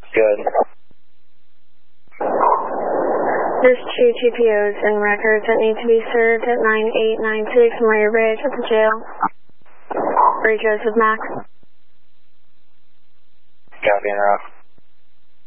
Good. There's 2 TPOs and records that need to be served at 9896 Maria Bridge at the jail. Ray Joseph Max. Copy and route.